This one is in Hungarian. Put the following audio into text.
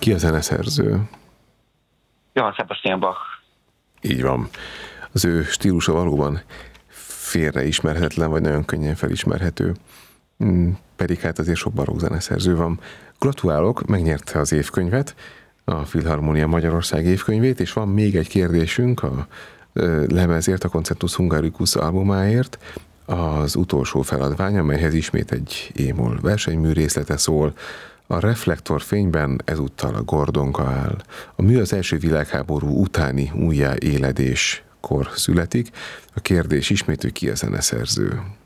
Ki a zeneszerző? Johann Sebastian Bach. Így van. Az ő stílusa valóban félreismerhetetlen, vagy nagyon könnyen felismerhető. Pedig hát azért sok barokk zeneszerző van. Gratulálok, megnyerte az évkönyvet, a Filharmonia Magyarország évkönyvét, és van még egy kérdésünk a lemezért, a Concertus Hungaricus albumáért, az utolsó feladvány, amelyhez ismét egy émol versenymű részlete szól. A reflektorfényben ezúttal a Gordonka áll. A mű az első világháború utáni újjáéledéskor születik. A kérdés ismét, hogy ki a zeneszerző.